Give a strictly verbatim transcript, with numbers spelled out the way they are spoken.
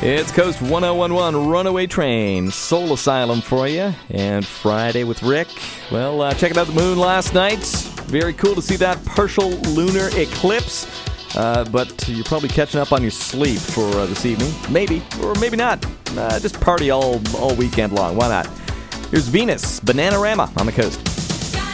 It's Coast one oh one one Runaway Train, Soul Asylum for you, and Friday with Rick. Well, uh, checking out the moon last night. Very cool to see that partial lunar eclipse. Uh, but you're probably catching up on your sleep for uh, this evening. Maybe, or maybe not. Uh, just party all, all weekend long. Why not? Here's Venus, Bananarama on the Coast.